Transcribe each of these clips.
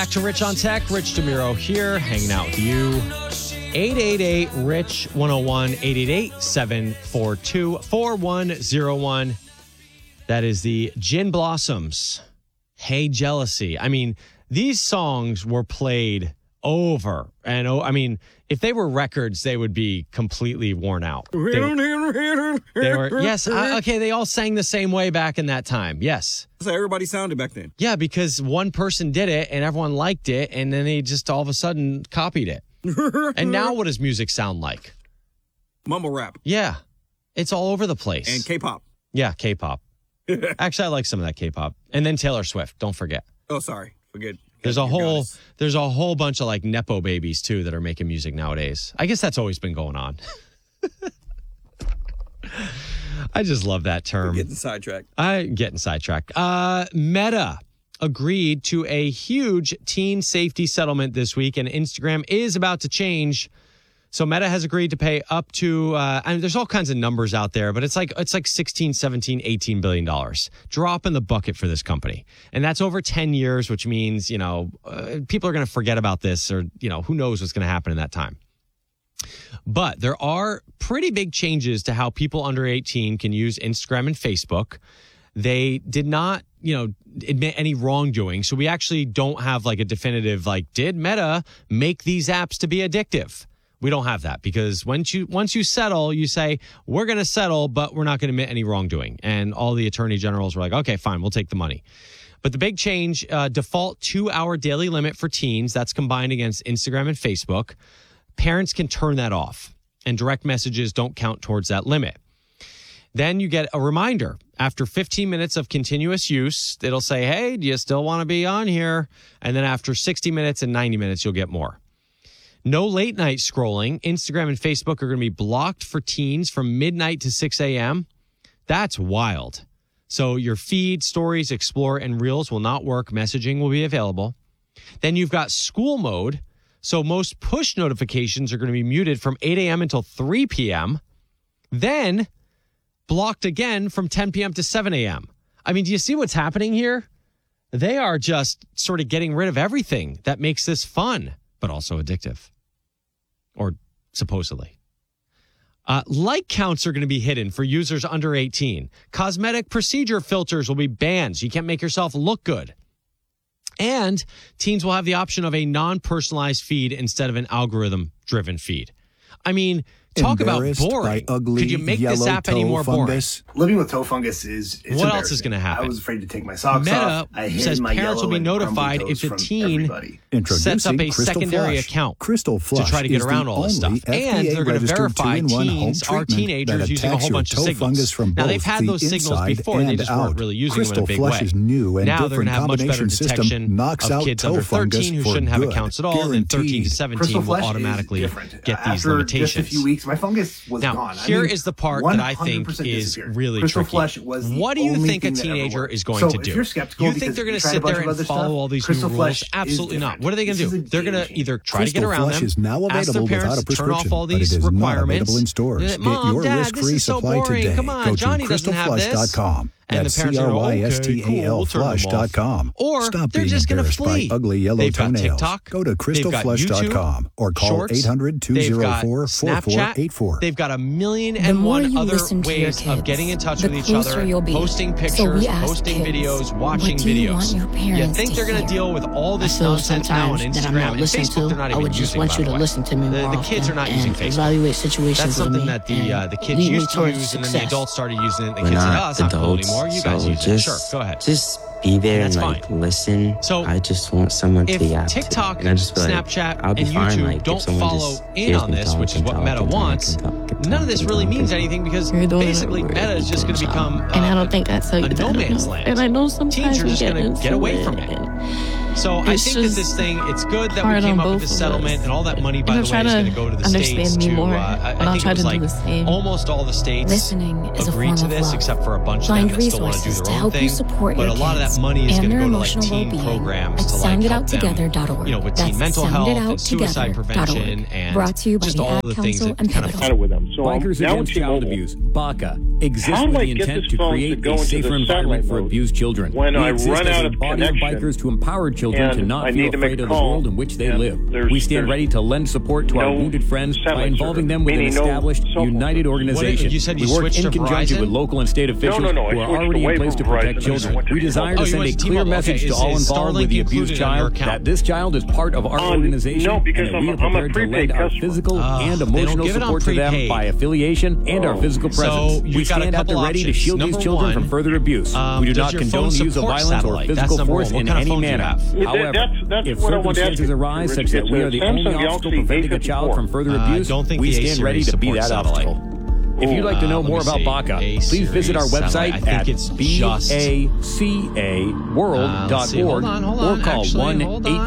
Back to Rich on Tech. Rich DeMuro here, hanging out with you. 888-RICH-101, 888-742-4101. That is the Gin Blossoms. Hey, Jealousy. I mean, these songs were played over and over. I mean, if they were records, they would be completely worn out. They were, yes, okay, they all sang the same way back in that time. Yes. That's how everybody sounded back then. Yeah, because one person did it and everyone liked it, and then they just all of a sudden copied it. And now what does music sound like? Mumble rap. Yeah. It's all over the place. And K-pop. Yeah, K-pop. Actually, I like some of that K-pop. And then Taylor Swift, don't forget. Oh, sorry. Forget. There's a whole bunch of like Nepo babies too that are making music nowadays. I guess that's always been going on. I just love that term. We're getting sidetracked. Meta agreed to a huge teen safety settlement this week, and Instagram is about to change. So Meta has agreed to pay up to, I mean, there's all kinds of numbers out there, but it's like 16, 17, $18 billion. Drop in the bucket for this company. And that's over 10 years, which means, people are going to forget about this, or, who knows what's going to happen in that time. But there are pretty big changes to how people under 18 can use Instagram and Facebook. They did not, admit any wrongdoing. So we actually don't have like a definitive, did Meta make these apps to be addictive? We don't have that, because once you settle, you say, we're going to settle, but we're not going to admit any wrongdoing. And all the attorney generals were like, okay, fine, we'll take the money. But the big change, default 2-hour daily limit for teens, that's combined against Instagram and Facebook. Parents can turn that off, and direct messages don't count towards that limit. Then you get a reminder. After 15 minutes of continuous use, it'll say, hey, do you still want to be on here? And then after 60 minutes and 90 minutes, you'll get more. No late night scrolling. Instagram and Facebook are going to be blocked for teens from midnight to 6 a.m. That's wild. So your feed, stories, explore, and reels will not work. Messaging will be available. Then you've got school mode. So most push notifications are going to be muted from 8 a.m. until 3 p.m. Then blocked again from 10 p.m. to 7 a.m. I mean, do you see what's happening here? They are just sort of getting rid of everything that makes this fun, but also addictive. Or supposedly. Like counts are going to be hidden for users under 18. Cosmetic procedure filters will be banned, so you can't make yourself look good. And teens will have the option of a non-personalized feed instead of an algorithm-driven feed. I mean, talk about boring. Could you make this app any more boring? Living with toe fungus is what else is going to happen? I was afraid to take my socks Meta off. I says parents will be notified if a teen sets up a secondary account to try to get around all this stuff. And they're going to verify teens are teenagers using a whole bunch of signals. Now, they've had those signals before. They just weren't really using them in a big way. Now they're going to have much better detection of kids under 13 who shouldn't have accounts at all. And 13 to 17 will automatically get these limitations. My fungus was gone. Now, here is the part that I think is really tricky. What do you think a teenager is going to do? You think they're going to sit there and follow all these new rules? Absolutely not. What are they going to do? They're going to either try to get around them, ask their parents to turn off all these requirements. Mom, Dad, this is so boring. Come on, Johnny doesn't have this. And the parents are going, okay, cool, we'll turn them off. Or they're just going to flee. They've got TikTok. Go to crystalflush.com or call 800-204-4484. They've got 1,000,001 other ways of getting in touch with each other, posting pictures, posting videos, watching videos. You think they're going to deal with all this nonsense now on Instagram and Facebook? They're not even using, by the way. The kids are not using Facebook. That's something that the kids used to use, and then the adults started using it. The kids said, oh, it's not cool anymore. You guys use it. Sure, go ahead. Just be there and listen. So I just want someone to be active. If TikTok, Snapchat, and YouTube don't follow in on this, which is what Meta wants, none of this really means anything, because basically Meta is just going to become and I don't think that's a no man's land. And I know sometimes teens are just going to get away from it. So I think that this thing, it's good that we came up with the settlement, and all that money, by the way, is going to go to the states. I think it was like almost all the states agreed to this, except for a bunch of them that still want to do their own thing. But a lot of that money is going to go to like teen programs to like help them, with teen mental health and suicide prevention and just all the things that kind of with them. So Bikers Against Child Abuse, BACA, exists with the intent to create a safer environment for abused children. When I run out of body of bikers to empower children and cannot I feel need to make afraid a of the call, world in which they and live. there's- We stand there's ready to lend support to our no wounded friends by satellite involving service, them with an meaning no established, cell phone united service. organization. You said you we work switched in to conjunction Verizon? with local and state officials No, who I are switched already in away place to from protect Verizon and children. went to We desire to Oh, you send went a to clear T-Mobile. message Okay, to all is involved with Starlink the abused included on your child account? that this child is part of our organization no, because and that we are I'm a prepared to prepaid lend our customer. physical and they don't emotional give it on support to them prepaid. by affiliation and our physical So presence. you've We got a stand at the couple ready to options. shield these Number children one, from further abuse. We do does not your condone phone the use of support violence or satellite? That's physical number force one. in What kind of any phone do you manner. have? However, That's if what I wanted to ask circumstances you, arise Rich. such that It's we a are the Samsung only obstacle Galaxy preventing a child from further abuse, don't think we the stand ready A-series to be that supports satellite. obstacle. If you'd like to know let me more about see. BACA, A-series please visit our satellite. website I think at it's just- bacaworld.org let's see. Hold on. or call Actually, hold on.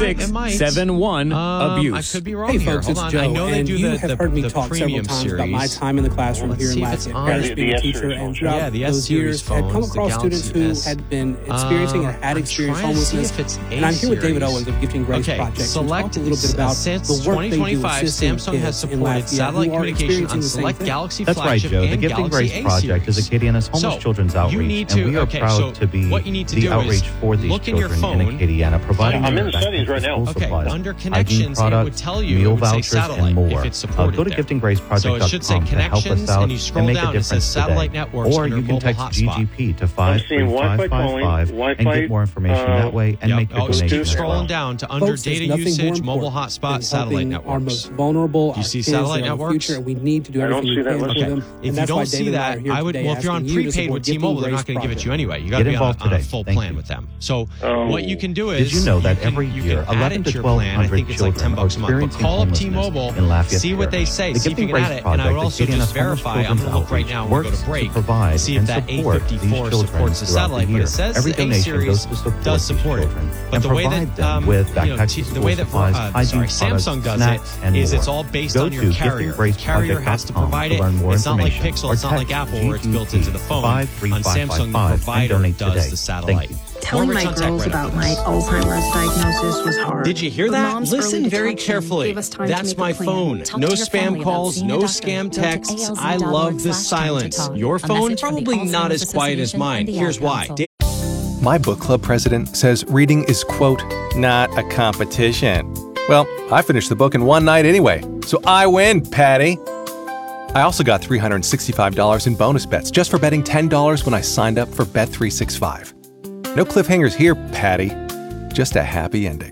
1-866-71-ABUSE. I could be wrong Hey here. folks, Hold it's on. Joe, I know they and do you the have heard me talk several premium times about my series. time in the classroom Let's here see in if it's Lafayette on. Parish, being a The teacher, S-series and phones. throughout Yeah, the those S-series years had come phones, the across students Galaxy who S. had been experiencing or had I'm experienced trying to see homelessness. if it's And I'm here with David A-series. Owens of Gifting Grace Okay, Project to select talk a little bit about since the work they do 2025, assisting Samsung has kids in supported Lafayette satellite who are communication experiencing on the same select thing. Galaxy That's right, flagship Joe. The and Gifting Galaxy Grace Project is A-series. Acadiana's homeless So, children's you outreach, need and to- we are okay, proud so to be what you need to the do is outreach for these look in your children in phone. Acadiana, providing I'm them in the settings right now. school Okay, supplies, under hygiene connections, it would products, tell you, meal it would say vouchers, satellite and more. if it's supported Go to there. giftinggraceproject.com So it should say to help us connections, out and you scroll and make down, a it says difference satellite today. networks Or under you can mobile text hotspot. GGP to I'm seeing Wi-Fi calling, 53555 and Wi-Fi, get more information that way and make your Oh, donation keep as well. scrolling down to under Folks, there's data nothing more usage, important mobile than hotspot, satellite helping our most networks. vulnerable, Do you see our kids satellite that are the networks? future, and we need to do I don't everything see we that can for listed. them. If And you that's why don't see David and I that, are here I would. today Well, if you're on asking you to prepaid support with Gifting T-Mobile, they're Grace not going to give it to you Project. anyway. You got to Get be on involved a today. full Thank plan you. with them. So Oh. what you can do is Did you know that can- every you year, can add 11 it to to your plan. I 1,200 think it's like $10 children a month. But experiencing call up homelessness T-Mobile, in Lafayette see what they Parish. say, The see if you Gifting can add Grace it, and I would Project, also Acadiana's just verify. I'm going to look right now. We'll go to break. provide See if and that support these 854 children supports the throughout satellite, the but year. it says Every the donation A-series goes to support does these support it. children But and the way provide that them with backpacks, the school way that supplies, hygiene Samsung products, does snacks, it and is more. it's all based Go on your to carrier. The carrier has to provide it. learn more It's not like information. Pixel. It's not Or like text Apple where it's built into the phone. On Samsung, the 53555 provider and donate does today. the satellite. Thank you. Telling my girls about my Alzheimer's diagnosis was hard. Did you hear But that? Mom's Listen early very detection carefully. gave us time to That's make a my plan. phone. Talk No to your family spam about calls, seeing a no doctor. scam Go to texts. I love the silence. Your phone probably not as quiet as mine. Here's why. My book club president says reading is, quote, not a competition. Well, I finished the book in one night anyway, so I win, Patty. I also got $365 in bonus bets just for betting $10 when I signed up for Bet365. No cliffhangers here, Patty. Just a happy ending.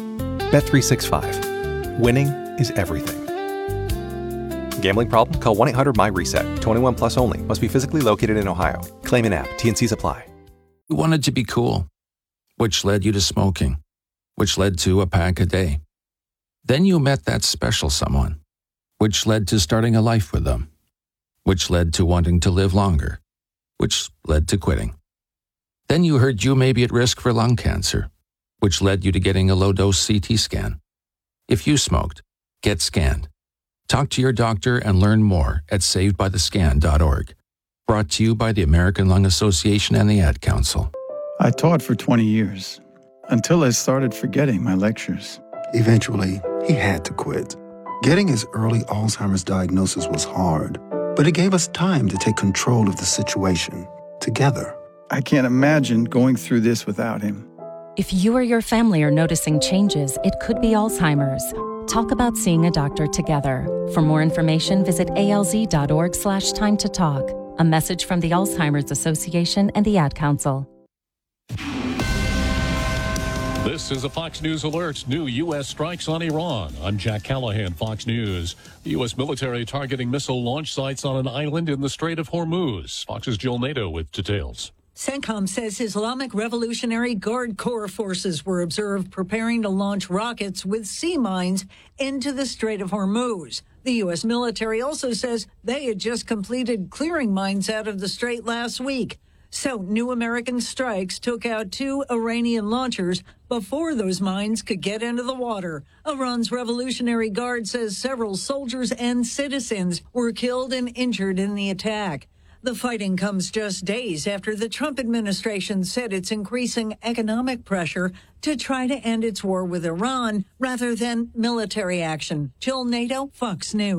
Bet365. Winning is everything. Gambling problem? Call 1-800-MY-RESET. 21 plus only. Must be physically located in Ohio. Claim an app. T&Cs apply. You wanted to be cool, which led you to smoking, which led to a pack a day. Then you met that special someone, which led to starting a life with them, which led to wanting to live longer, which led to quitting. Then you heard you may be at risk for lung cancer, which led you to getting a low-dose CT scan. If you smoked, get scanned. Talk to your doctor and learn more at savedbythescan.org. Brought to you by the American Lung Association and the Ad Council. I taught for 20 years, until I started forgetting my lectures. Eventually, he had to quit. Getting his early Alzheimer's diagnosis was hard, but it gave us time to take control of the situation together. I can't imagine going through this without him. If you or your family are noticing changes, it could be Alzheimer's. Talk about seeing a doctor together. For more information, visit alz.org/time to talk. A message from the Alzheimer's Association and the Ad Council. This is a Fox News Alert. New U.S. strikes on Iran. I'm Jack Callahan, Fox News. The U.S. military targeting missile launch sites on an island in the Strait of Hormuz. Fox's Jill Nato with details. CENTCOM says Islamic Revolutionary Guard Corps forces were observed preparing to launch rockets with sea mines into the Strait of Hormuz. The U.S. military also says they had just completed clearing mines out of the strait last week. So new American strikes took out 2 Iranian launchers before those mines could get into the water. Iran's Revolutionary Guard says several soldiers and citizens were killed and injured in the attack. The fighting comes just days after the Trump administration said it's increasing economic pressure to try to end its war with Iran rather than military action. Jill Nato, Fox News.